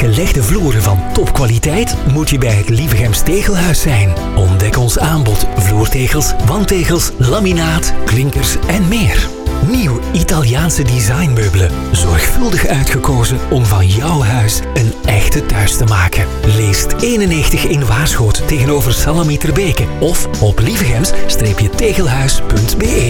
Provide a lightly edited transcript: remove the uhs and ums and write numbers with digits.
gelegde vloeren van topkwaliteit moet je bij het Lievegems Tegelhuis zijn. Ontdek ons aanbod vloertegels, wandtegels, laminaat, klinkers en meer. Nieuw Italiaanse designmeubelen. Zorgvuldig uitgekozen om van jouw huis een echte thuis te maken. Leest 91 in Waarschoot tegenover Salami Terbeke of op lievegems-tegelhuis.be.